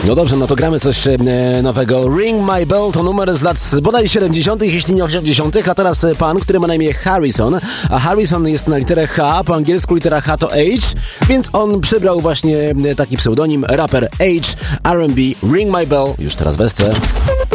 No dobrze, no to gramy coś nowego. Ring My Bell to numer z lat bodaj 70., jeśli nie 80., a teraz pan, który ma na imię Harrison, a Harrison jest na literę H, po angielsku litera H to H, więc on przybrał właśnie taki pseudonim, raper H, R&B, Ring My Bell, już teraz w SC.